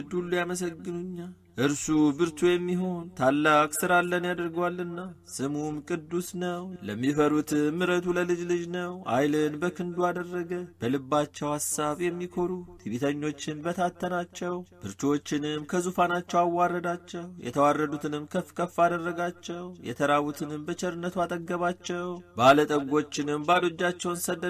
ሁሉ ያመሰግኑኛል። እርሱ ብርቱ የሚሆን ታላቅ ሥራ ለን ያደርገዋልና ስሙም ቅዱስ ነው። ለሚፈሩት ምሕረቱ ለልጅ ልጅ ነው። ኃይልን በክንዱ አደረገ። በልባቸው ሐሳብ የሚኮሩ ትዕቢተኞችን በታተናቸው። ብርቱዎችንም ከዙፋናቸው አዋረዳቸው። የተዋረዱትንም ከፍ ከፍ አደረጋቸው። የተራቡትንም በቸርነቱ አጠገባቸው። ባለጠጎችንም ባዶ እጃቸውን ሰደደ።